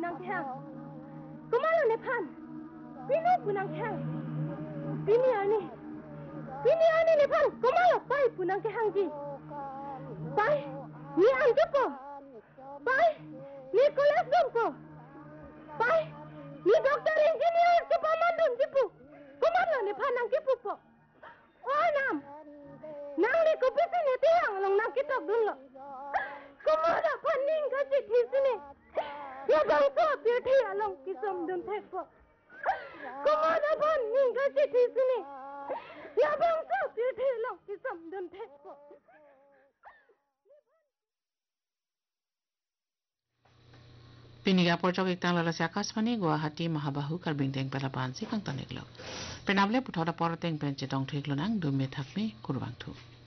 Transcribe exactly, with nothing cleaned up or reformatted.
punang kang kumalo ne pan pinu punang kang pini ani pini ani ne pan kumalo pai punang kang ji pai ni anju po pai ni kolas dum po pai ni doktor engineer ke pamandun jipu kumalo ne panang kipu po oh nam nang ni kupisi ni tiang long nang kitab dun lo kumalo paning ka chithi sini ya bang so pithi along kisam dun thek po kumalo paning ka chithi sini ya bang so pithi along kisam dun thek po Piniga porjok iktang lalas Akashvani Guwahati Mahabahu karbinteng pelapan si kang taneglo. Penable puthora porteng pencetong theklo nang dume thakme kurbangthu.